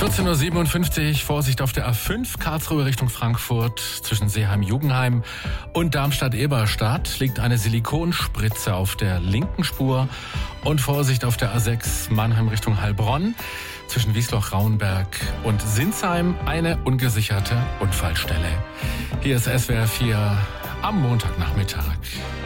14.57 Uhr, Vorsicht auf der A5, Karlsruhe Richtung Frankfurt. Zwischen Seeheim-Jugenheim und Darmstadt-Eberstadt liegt eine Silikonspritze auf der linken Spur. Und Vorsicht auf der A6, Mannheim Richtung Heilbronn. Zwischen Wiesloch-Raunberg und Sinsheim eine ungesicherte Unfallstelle. Hier ist SWR 4 am Montagnachmittag.